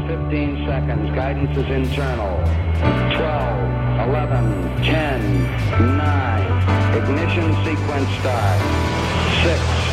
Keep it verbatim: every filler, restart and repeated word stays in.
fifteen seconds. Guidance is internal. twelve, eleven, ten, nine. Ignition sequence start. six,